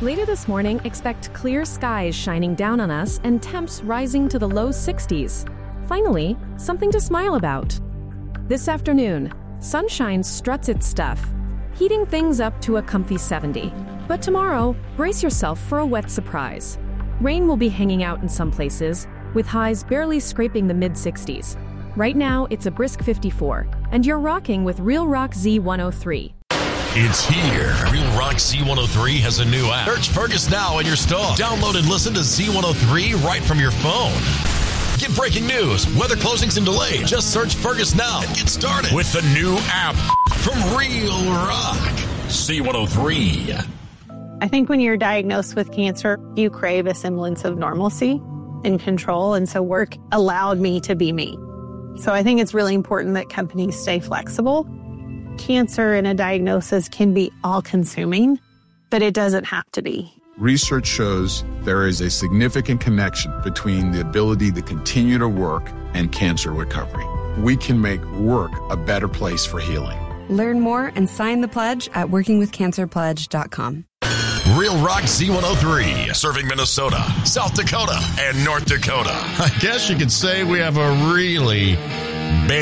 Later this morning, expect clear skies shining down on us and temps rising to the low 60s. Finally, something to smile about. This afternoon, sunshine struts its stuff, heating things up to a comfy 70. But tomorrow, brace yourself for a wet surprise. Rain will be hanging out in some places, with highs barely scraping the mid-60s. Right now, it's a brisk 54, and you're rocking with Real Rock Z103. It's here. Real Rock Z103 has a new app. Search Fergus now in your store. Download and listen to Z103 right from your phone. Get breaking news, weather closings and delays. Just search Fergus now and get started with the new app from Real Rock Z103. I think when you're diagnosed with cancer, you crave a semblance of normalcy and control. And so work allowed me to be me. So I think it's really important that companies stay flexible. Cancer and a diagnosis can be all-consuming, but it doesn't have to be. Research shows there is a significant connection between the ability to continue to work and cancer recovery. We can make work a better place for healing. Learn more and sign the pledge at workingwithcancerpledge.com. Real Rock Z103, serving Minnesota, South Dakota, and North Dakota. I guess you could say we have a really